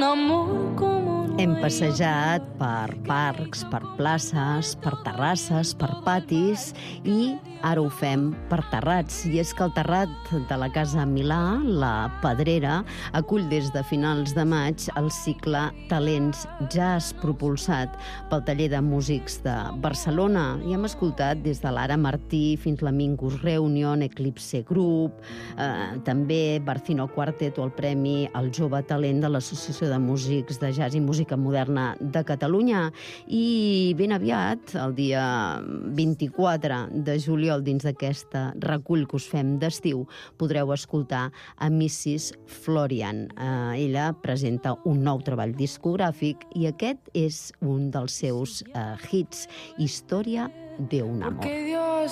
amor como no Hem hay passejat per parcs, per places, per terrasses, per patis i ara ho fem per terrats. I és que el terrat de la Casa Milà, la Pedrera, acull des de finals de maig el cicle Talents Jazz, propulsat pel Taller de Músics de Barcelona. I hem escoltat des de l'Ara Martí fins la Mingus Reunion, Eclipse Group, també Barcino Quartet o el Premi al Jove Talent de l'Associació de Músics de Jazz i Música Moderna de Catalunya. I ben aviat, el dia 24 de juliol, dins d'aquesta recull que us fem d'estiu, podreu escoltar a Mrs. Florian. Ella presenta un nou treball discogràfic i aquest és un dels seus hits, Història de un amor. Porque Dios